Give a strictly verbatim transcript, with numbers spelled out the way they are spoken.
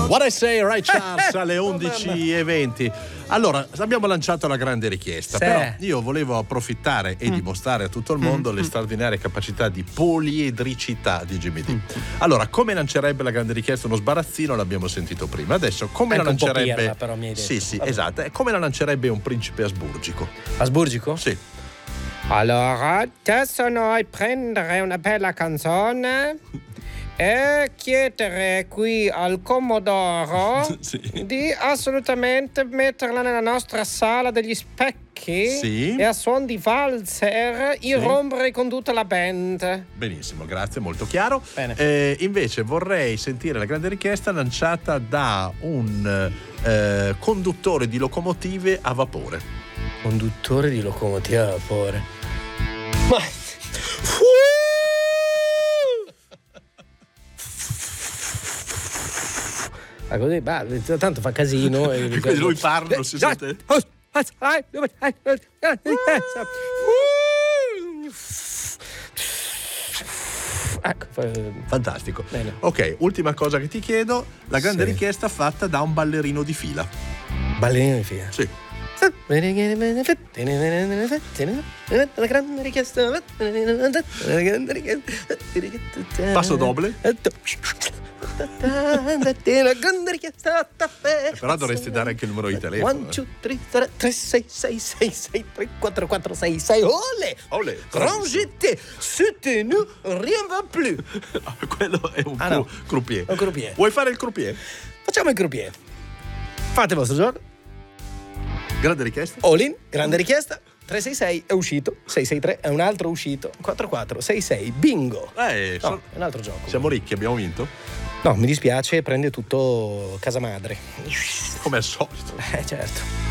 What I Say, Ray Charles alle undici e venti. Allora, abbiamo lanciato la grande richiesta, sì. però io volevo approfittare e mm. dimostrare a tutto il mondo mm. le straordinarie capacità di poliedricità di Jimmy D. Mm. Allora, come lancerebbe la grande richiesta uno sbarazzino l'abbiamo sentito prima. Adesso come Anche la lancerebbe? Un po' pirla, però mi hai detto. Sì, sì, Vabbè. esatto. E come la lancerebbe un principe asburgico? Asburgico? Sì. Allora, adesso noi prendere una bella canzone e chiedere qui al Commodoro sì. di assolutamente metterla nella nostra sala degli specchi sì. e a suon di valzer sì. irrompere con tutta la band. Benissimo, grazie, molto chiaro. Bene. Eh, invece vorrei sentire la grande richiesta lanciata da un eh, conduttore di locomotive a vapore. Conduttore di locomotive a vapore. Ma Ma così, bah, tanto fa casino e lui parla, non si sente. Ecco, fantastico. Bene. Ok, ultima cosa che ti chiedo, la grande sì. richiesta fatta da un ballerino di fila. Ballerino di fila? Sì. La grande richiesta. Passo doble. La grande richiesta. Però dovresti dare anche il numero di telefono. uno, due, tre, tre, sei, sei, sei, sei, tre, quattro, quattro, sei, sei. Olè! Olè! Grand G T, soutenu, rien va plus. Quello è un ah, cru- no. croupier. Un croupier. Vuoi fare il croupier? Facciamo il croupier. Fate il vostro gioco. Grande richiesta. All in, grande richiesta. tre sei sei è uscito, sei sei tre è un altro uscito, quattro quattro sei sei bingo. Eh, no, son... è un altro gioco. Siamo ricchi, abbiamo vinto? No, mi dispiace, prende tutto casa madre. Come al solito. Eh, certo.